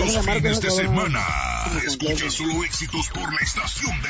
los fines de semana. Escucha solo éxitos por la estación de